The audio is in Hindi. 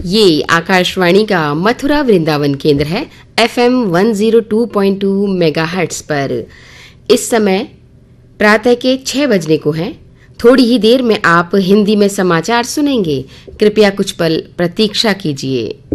ये आकाशवाणी का मथुरा वृंदावन केंद्र है FM 102.2 मेगाहर्ट्ज पर। इस समय प्रातः के 6 बजने को हैं। थोड़ी ही देर में आप हिंदी में समाचार सुनेंगे। कृपया कुछ पल प्रतीक्षा कीजिए।